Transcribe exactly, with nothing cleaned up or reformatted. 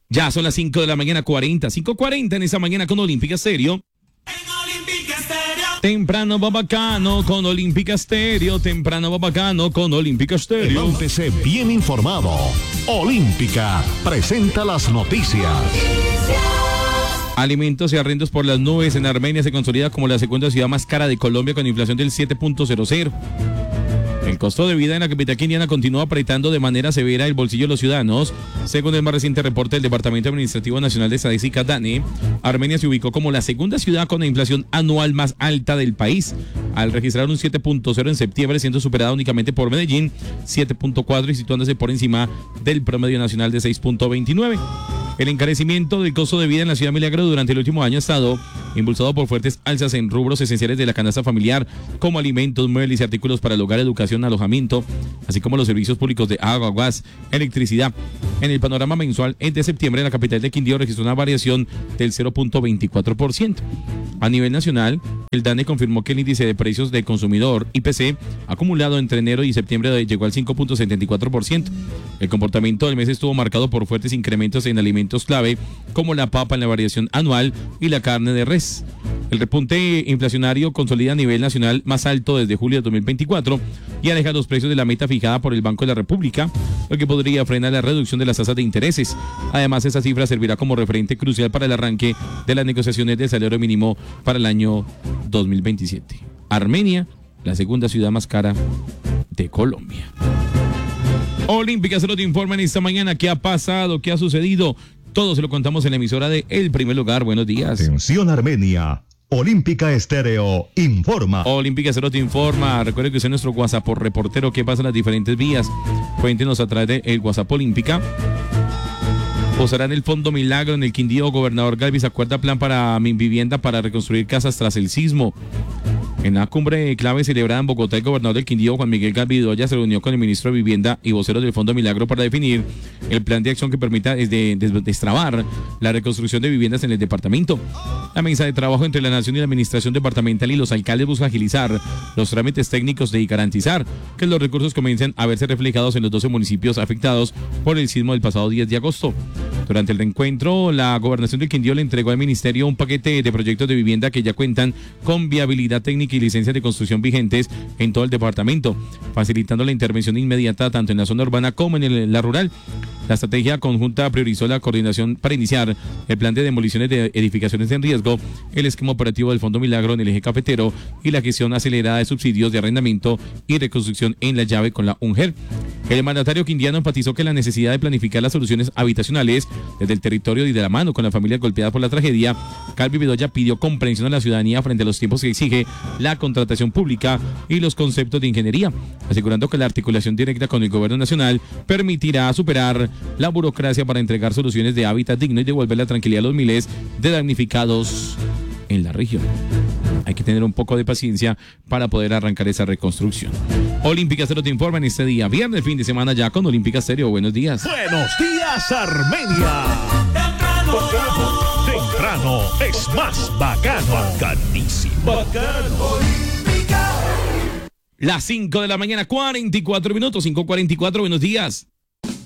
Ya son las cinco de la mañana cuarenta, cinco cuarenta en esa mañana con Olímpica Estéreo. Temprano va bacano con Olímpica Estéreo, temprano va bacano con Olímpica Estéreo. Levántese bien informado. Olímpica presenta las noticias. Alimentos y arrendos por las nubes. En Armenia se consolida como la segunda ciudad más cara de Colombia con inflación del siete punto cero cero. El costo de vida en la capital queniana continúa apretando de manera severa el bolsillo de los ciudadanos. Según el más reciente reporte del Departamento Administrativo Nacional de Estadística, DANE, Armenia se ubicó como la segunda ciudad con la inflación anual más alta del país, al registrar un siete punto cero en septiembre, siendo superada únicamente por Medellín, siete punto cuatro, y situándose por encima del promedio nacional de seis punto veintinueve. El encarecimiento del costo de vida en la ciudad de Milagro durante el último año ha estado impulsado por fuertes alzas en rubros esenciales de la canasta familiar, como alimentos, muebles y artículos para el hogar, educación, alojamiento, así como los servicios públicos de agua, gas, electricidad. En el panorama mensual de septiembre, la capital de Quindío registró una variación del cero punto veinticuatro por ciento. A nivel nacional, el DANE confirmó que el índice de precios del consumidor, I P C, acumulado entre enero y septiembre llegó al cinco punto setenta y cuatro por ciento. El comportamiento del mes estuvo marcado por fuertes incrementos en alimentos clave, como la papa en la variación anual y la carne de res. El repunte inflacionario consolida a nivel nacional más alto desde julio de dos mil veinticuatro y aleja los precios de la meta fijada por el Banco de la República, lo que podría frenar la reducción de las tasas de intereses. Además, esa cifra servirá como referente crucial para el arranque de las negociaciones del salario mínimo para el año dos mil veintisiete. Armenia, la segunda ciudad más cara de Colombia. Olímpica se lo te informa en esta mañana qué ha pasado, qué ha sucedido. Todo se lo contamos en la emisora de El Primer Lugar. Buenos días. Atención Armenia. Olímpica Estéreo informa. Olímpica Estéreo te informa. Recuerde que usted es nuestro WhatsApp por reportero. ¿Qué pasa en las diferentes vías? Cuéntenos a través del WhatsApp Olímpica. Posará en el Fondo Milagro en el Quindío. Gobernador Galvis acuerda plan para mi vivienda para reconstruir casas tras el sismo. En la cumbre clave celebrada en Bogotá, el gobernador del Quindío, Juan Miguel Galvis Bedoya, se reunió con el ministro de Vivienda y voceros del Fondo Milagro para definir el plan de acción que permita desde, desde, destrabar la reconstrucción de viviendas en el departamento. La mesa de trabajo entre la Nación y la Administración Departamental y los alcaldes busca agilizar los trámites técnicos de y garantizar que los recursos comiencen a verse reflejados en los doce municipios afectados por el sismo del pasado diez de agosto. Durante el reencuentro, la gobernación del Quindío le entregó al ministerio un paquete de proyectos de vivienda que ya cuentan con viabilidad técnica y licencias de construcción vigentes en todo el departamento, facilitando la intervención inmediata tanto en la zona urbana como en el, la rural. La estrategia conjunta priorizó la coordinación para iniciar el plan de demoliciones de edificaciones en riesgo, el esquema operativo del Fondo Milagro en el eje cafetero y la gestión acelerada de subsidios de arrendamiento y reconstrucción en la llave con la UNGER. El mandatario quindiano enfatizó que la necesidad de planificar las soluciones habitacionales desde el territorio y de la mano con la familia golpeada por la tragedia. Galvis Bedoya pidió comprensión a la ciudadanía frente a los tiempos que exige la contratación pública y los conceptos de ingeniería, asegurando que la articulación directa con el gobierno nacional permitirá superar la burocracia para entregar soluciones de hábitat digno y devolver la tranquilidad a los miles de damnificados en la región. Hay que tener un poco de paciencia para poder arrancar esa reconstrucción. Olímpica Estéreo te informa en este día, viernes, fin de semana ya con Olímpica Estéreo. Buenos días. Buenos días, Armenia. Temprano, temprano es más bacano. Bacanísimo. Bacano. Las cinco de la mañana, cuarenta y cuatro minutos, cinco cuarenta y cuatro, buenos días.